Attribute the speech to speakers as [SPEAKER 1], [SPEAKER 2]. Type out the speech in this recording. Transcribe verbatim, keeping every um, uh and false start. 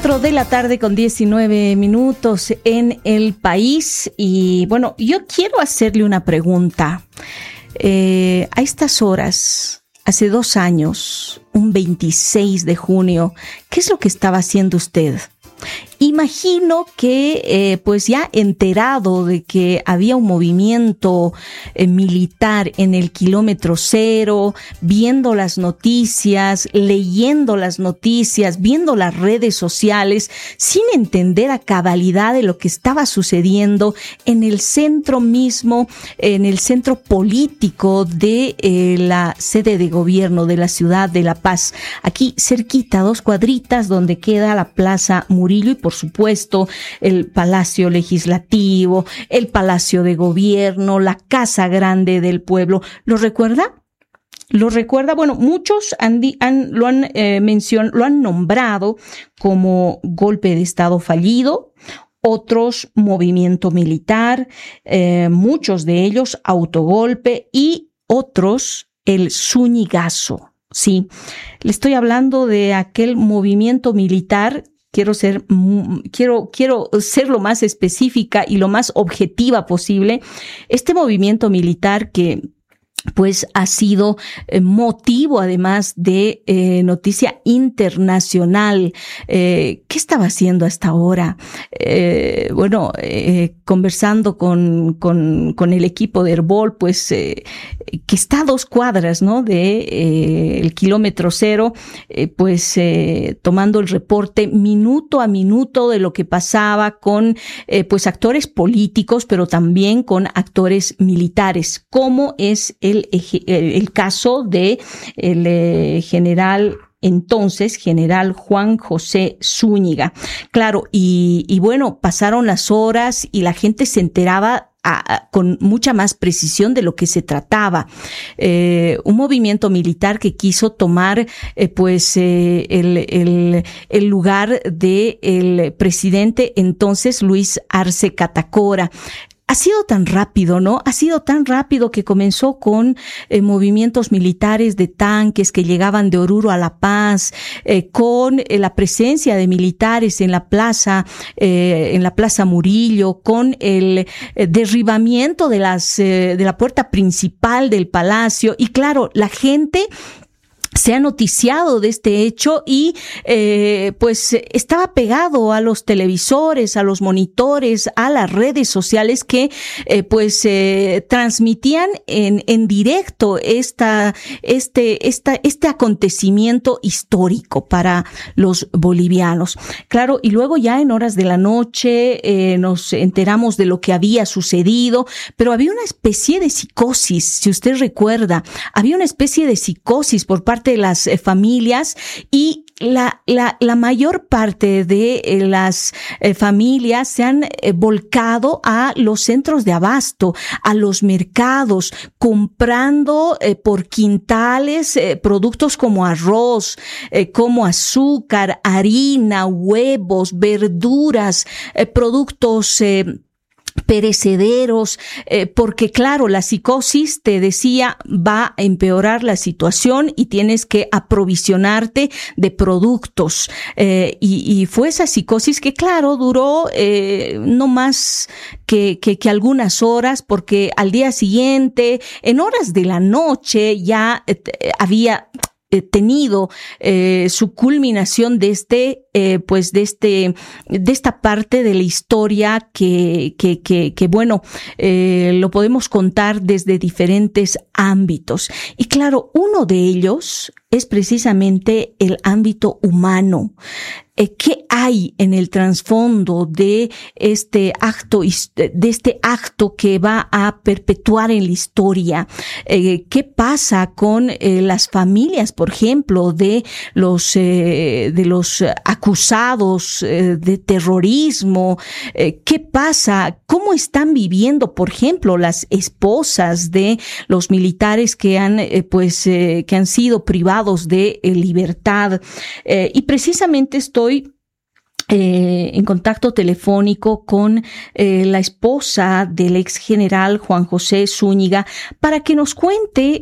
[SPEAKER 1] Cuatro de la tarde con diecinueve minutos en el país. Y bueno, yo quiero hacerle una pregunta. Eh, a estas horas, hace dos años, un veintiséis de junio, ¿qué es lo que estaba haciendo usted? Imagino que, eh, pues ya enterado de que había un movimiento eh, militar en el kilómetro cero, viendo las noticias, leyendo las noticias, viendo las redes sociales, sin entender a cabalidad de lo que estaba sucediendo en el centro mismo, en el centro político de eh, la sede de gobierno de la ciudad de La Paz, aquí cerquita, dos cuadritas, donde queda la Plaza Murillo y por supuesto el Palacio Legislativo, el Palacio de Gobierno, la Casa Grande del Pueblo. ¿Lo recuerda? ¿Lo recuerda? Bueno, muchos han, han, lo, han, eh, mencion, lo han nombrado como golpe de Estado fallido, otros movimiento militar, eh, muchos de ellos autogolpe y otros el Zúñigazo. Sí, le estoy hablando de aquel movimiento militar. Quiero ser, quiero, quiero ser lo más específica y lo más objetiva posible. Este movimiento militar que pues ha sido eh, motivo además de eh, noticia internacional. Eh, ¿Qué estaba haciendo hasta ahora? Eh, bueno, eh, conversando con, con, con el equipo de Herbol, pues eh, que está a dos cuadras, ¿no? De eh, el kilómetro cero, eh, pues eh, tomando el reporte minuto a minuto de lo que pasaba con eh, pues actores políticos, pero también con actores militares, como es el El, el caso de el eh, general, entonces general Juan José Zúñiga. Claro, y, y bueno, pasaron las horas y la gente se enteraba A, a, con mucha más precisión de lo que se trataba. Eh, un movimiento militar que quiso tomar eh, pues eh, el, el, el lugar de el presidente entonces Luis Arce Catacora. Ha sido tan rápido, ¿no? Ha sido tan rápido que comenzó con eh, movimientos militares de tanques que llegaban de Oruro a La Paz, eh, con eh, la presencia de militares en la plaza, eh, en la Plaza Murillo, con el eh, derribamiento de las eh, de la puerta principal del palacio. Y claro, la gente se ha noticiado de este hecho y eh, pues estaba pegado a los televisores, a los monitores, a las redes sociales que eh, pues eh, transmitían en, en directo esta, este, esta, este acontecimiento histórico para los bolivianos. Claro, y luego ya en horas de la noche eh, nos enteramos de lo que había sucedido, pero había una especie de psicosis, si usted recuerda, había una especie de psicosis por parte de las eh, familias y la, la, la mayor parte de eh, las eh, familias se han eh, volcado a los centros de abasto, a los mercados, comprando eh, por quintales eh, productos como arroz, eh, como azúcar, harina, huevos, verduras, eh, productos eh, perecederos, eh, porque claro, la psicosis, te decía, va a empeorar la situación y tienes que aprovisionarte de productos. Eh, y, y fue esa psicosis que claro, duró eh, no más que, que, que algunas horas, porque al día siguiente, en horas de la noche, ya eh, había tenido eh, su culminación de este eh, pues de este de esta parte de la historia que que que, que bueno eh, lo podemos contar desde diferentes ámbitos y claro, uno de ellos es precisamente el ámbito humano. Eh, ¿Qué hay en el trasfondo de este acto, de este acto que va a perpetuar en la historia? Eh, ¿Qué pasa con eh, las familias, por ejemplo, de los eh, de los acusados eh, de terrorismo? Eh, ¿Qué pasa? ¿Cómo están viviendo, por ejemplo, las esposas de los militares que han eh, pues eh, que han sido privados de eh, libertad? Eh, y precisamente estoy Eh, en contacto telefónico con eh, la esposa del ex general Juan José Zúñiga para que nos cuente